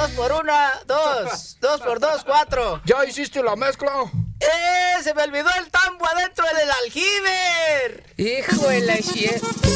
2 por 1, 2. 2 por 2, 4. ¿Ya hiciste la mezcla? Se me olvidó el tambo adentro del aljibe. Hijo de la shit.